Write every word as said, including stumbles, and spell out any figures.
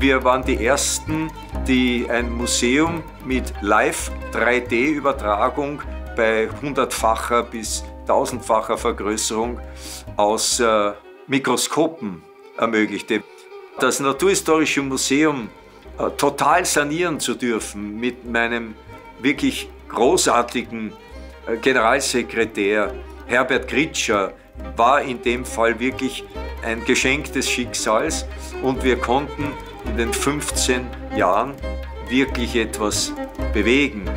Wir waren die Ersten, die ein Museum mit Live drei D Übertragung bei hundertfacher bis tausendfacher Vergrößerung aus äh, Mikroskopen ermöglichte. Das Naturhistorische Museum äh, total sanieren zu dürfen mit meinem wirklich großartigen äh, Generalsekretär Herbert Gritscher war in dem Fall wirklich ein Geschenk des Schicksals und wir konnten in den fünfzehn Jahren wirklich etwas bewegen.